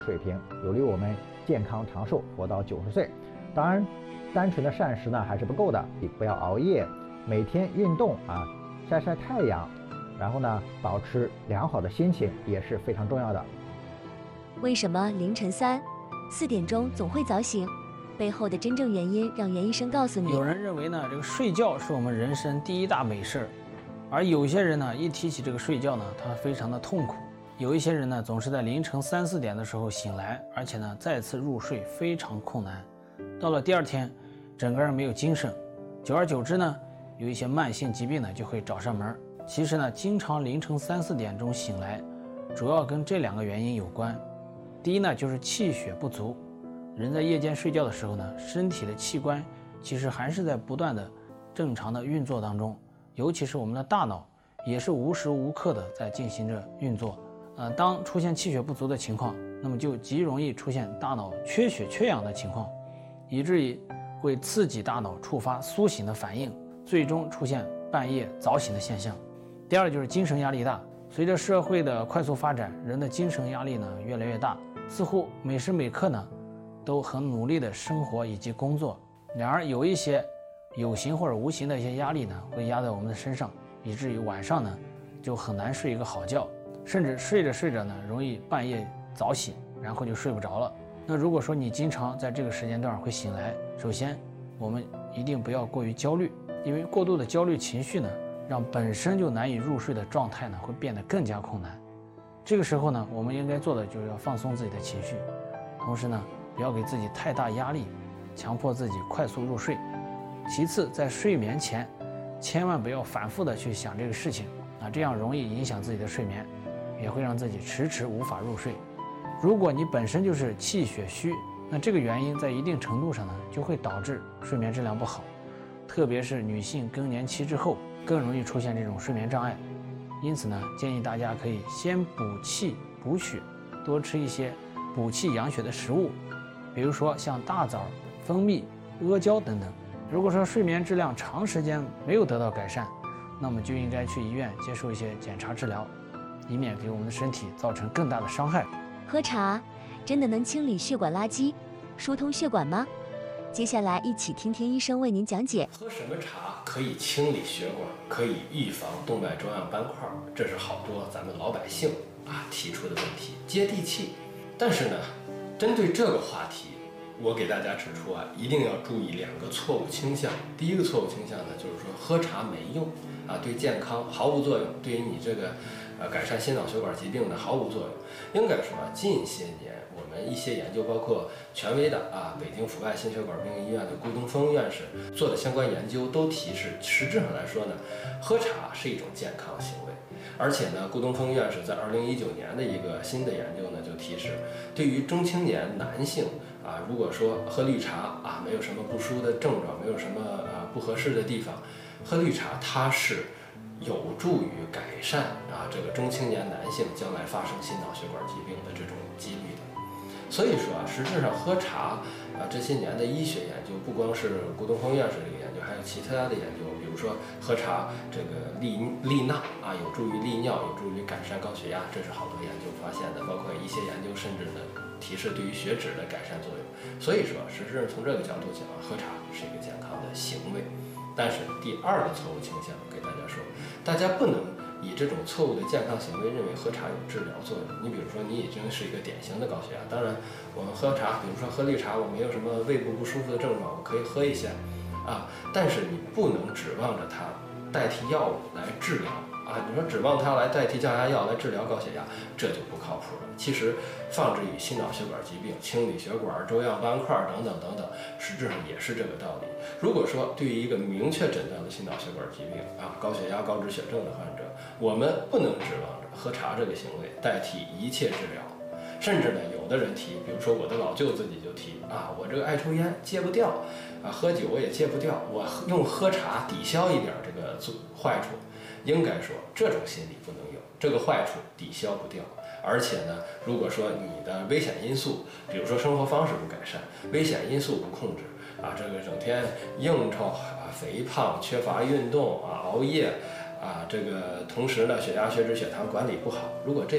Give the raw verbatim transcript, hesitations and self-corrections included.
水平，有利于我们健康长寿，活到九十岁。当然，单纯的膳食呢还是不够的，不要熬夜，每天运动啊，晒晒太阳，然后呢，保持良好的心情也是非常重要的。 为什么凌晨三、四点钟总会早醒？背后的真正原因，让袁医生告诉你。 有人认为呢，这个睡觉是我们人生第一大美事儿，而有些人呢，一提起这个睡觉呢，他非常的痛苦。有一些人呢，总是在凌晨三四点的时候醒来，而且呢，再次入睡非常困难。到了第二天，整个人没有精神，久而久之呢，有一些慢性疾病呢就会找上门。其实呢，经常凌晨三四点钟醒来，主要跟这两个原因有关。第一呢，就是气血不足。人在夜间睡觉的时候呢，身体的器官其实还是在不断的正常的运作当中，尤其是我们的大脑也是无时无刻的在进行着运作。呃，当出现气血不足的情况，那么就极容易出现大脑缺血缺氧的情况，以至于会刺激大脑触发苏醒的反应，最终出现半夜早醒的现象。第二就是精神压力大，随着社会的快速发展，人的精神压力呢越来越大，似乎每时每刻呢都很努力的生活以及工作，然而有一些有形或者无形的一些压力呢会压在我们的身上，以至于晚上呢就很难睡一个好觉，甚至睡着睡着呢容易半夜早醒，然后就睡不着了。那如果说你经常在这个时间段会醒来，首先我们一定不要过于焦虑，因为过度的焦虑情绪呢让本身就难以入睡的状态呢会变得更加困难。这个时候呢，我们应该做的就是要放松自己的情绪，同时呢不要给自己太大压力，强迫自己快速入睡。其次，在睡眠前千万不要反复的去想这个事情啊，这样容易影响自己的睡眠，也会让自己迟迟无法入睡。如果你本身就是气血虚，那这个原因在一定程度上呢就会导致睡眠质量不好，特别是女性更年期之后更容易出现这种睡眠障碍。因此呢，建议大家可以先补气补血，多吃一些补气养血的食物，比如说像大枣、蜂蜜、阿胶等等。如果说睡眠质量长时间没有得到改善，那么就应该去医院接受一些检查治疗，以免给我们的身体造成更大的伤害。 喝茶真的能清理血管垃圾，疏通血管吗？接下来一起听听医生为您讲解。 喝什么茶可以清理血管，可以预防动脉粥样斑块，这是好多咱们老百姓啊提出的问题，接地气。但是呢，针对这个话题，我给大家指出啊，一定要注意两个错误倾向。第一个错误倾向呢，就是说喝茶没用啊，对健康毫无作用，对于你这个呃改善心脑血管疾病呢毫无作用。应该说啊，近些年我们一些研究，包括权威的啊北京阜外心血管病医院的顾东风院士做的相关研究都提示，实质上来说呢，喝茶是一种健康行为。而且呢，顾东风院士在二零一九年的一个新的研究呢，就提示，对于中青年男性啊，如果说喝绿茶啊，没有什么不舒的症状，没有什么啊不合适的地方，喝绿茶它是有助于改善啊这个中青年男性将来发生心脑血管疾病的这种几率的。所以说啊，实质上喝茶啊这些年的医学研究，不光是顾东风院士这个研究，还有其他的研究，比如说喝茶这个利利钠啊，有助于利尿，有助于改善高血压，这是好多研究发现的，包括一些研究甚至呢提示对于血脂的改善作用。所以说，实质上从这个角度讲，喝茶是一个健康的行为。但是第二个错误倾向给大家说，大家不能以这种错误的健康行为认为喝茶有治疗作用。你比如说，你已经是一个典型的高血压，当然我们喝茶，比如说喝绿茶，我没有什么胃部不舒服的症状，我可以喝一些啊，但是你不能指望着它代替药物来治疗啊。你说指望它来代替降压药来治疗高血压，这就不靠谱了。其实放置于心脑血管疾病、清理血管、粥样斑块等等等等，实质上也是这个道理。如果说对于一个明确诊断的心脑血管疾病啊，高血压、高脂血症的患者，我们不能指望着喝茶这个行为代替一切治疗。甚至呢，有的人提，比如说我的老舅自己就提啊，我这个爱抽烟戒不掉啊，喝酒我也戒不掉，我用喝茶抵消一点这个坏处。应该说，这种心理不能有，这个坏处抵消不掉。而且呢，如果说你的危险因素，比如说生活方式不改善，危险因素不控制啊，这个整天应酬啊、肥胖、缺乏运动啊、熬夜啊，这个同时呢，血压、血脂、血糖管理不好，如果这